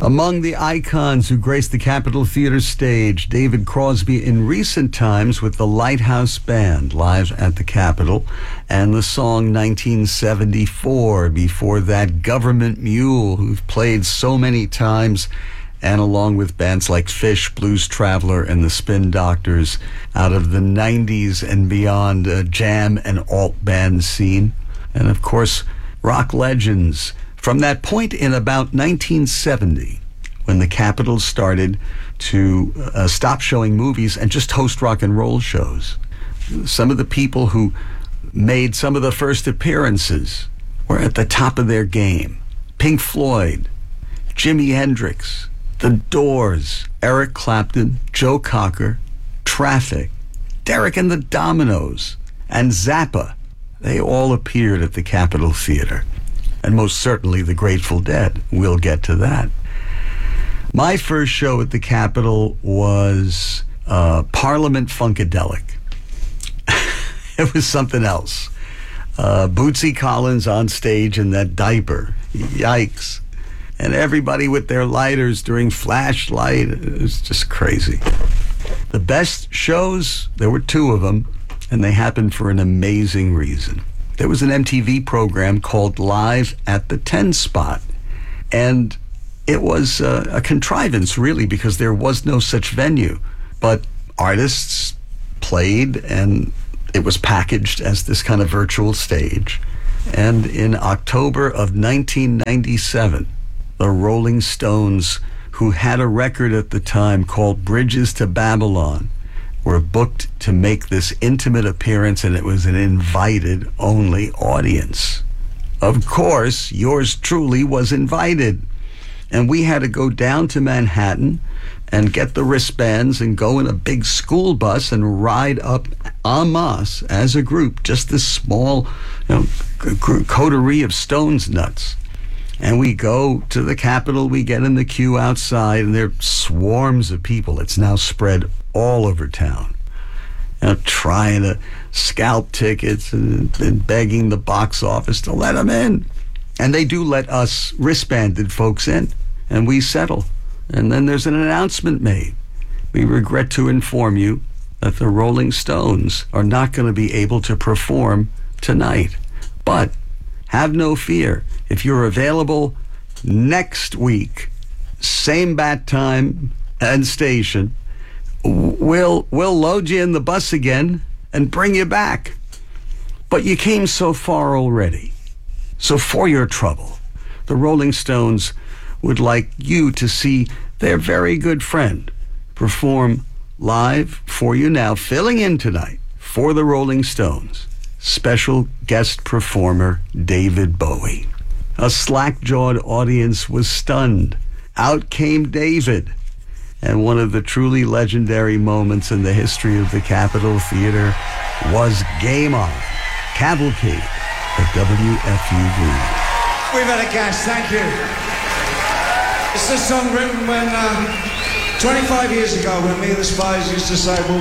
Among the icons who graced the Capitol Theater stage, David Crosby in recent times with the Lighthouse Band live at the Capitol, and the song 1974, before that Government Mule, who've played so many times, and along with bands like Phish, Blues Traveler, and the Spin Doctors out of the 90s and beyond, jam and alt band scene. And of course, rock legends from that point in about 1970, when the Capitol started to stop showing movies and just host rock and roll shows. Some of the people who made some of the first appearances were at the top of their game. Pink Floyd, Jimi Hendrix, The Doors, Eric Clapton, Joe Cocker, Traffic, Derek and the Dominoes, and Zappa. They all appeared at the Capitol Theater. And most certainly the Grateful Dead. We'll get to that. My first show at the Capitol was Parliament Funkadelic. It was something else. Bootsy Collins on stage in that diaper. Yikes. And everybody with their lighters during Flashlight. It was just crazy. The best shows, there were two of them, and they happened for an amazing reason. There was an MTV program called Live at the 10 Spot, and it was a contrivance, really, because there was no such venue. But artists played, and it was packaged as this kind of virtual stage. And in October of 1997, the Rolling Stones, who had a record at the time called Bridges to Babylon, were booked to make this intimate appearance, and it was an invited-only audience. Of course, yours truly was invited. And we had to go down to Manhattan and get the wristbands and go in a big school bus and ride up en masse as a group, just this small coterie of Stones nuts. And we go to the Capitol, we get in the queue outside, and there are swarms of people. It's now spread all over town, trying to scalp tickets and begging the box office to let them in. And they do let us wristbanded folks in, and we settle. And then there's an announcement made. We regret to inform you that the Rolling Stones are not going to be able to perform tonight. But have no fear. If you're available next week, same bat time and station, we'll load you in the bus again and bring you back. But you came so far already. So for your trouble, the Rolling Stones would like you to see their very good friend perform live for you now, filling in tonight for the Rolling Stones, special guest performer David Bowie. A slack-jawed audience was stunned. Out came David. And one of the truly legendary moments in the history of the Capitol Theater was Game On, Cavalcade at WFUV. We've had a gas, thank you. It's a song written when 25 years ago, when me and the Spies used to say, well,